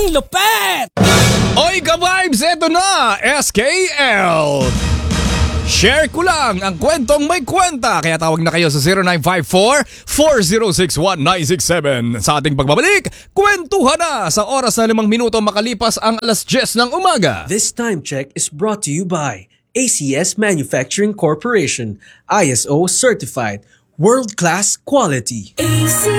lupet! Oy ka-vibes, eto na, SKL! Share ko lang ang kwentong may kwenta, kaya tawag na kayo sa 0954-4061967. Sa ating pagbabalik, kwentuhan na sa oras na 5 minuto makalipas ang alas 10 ng umaga. This time check is brought to you by ACS Manufacturing Corporation, ISO certified, world-class quality.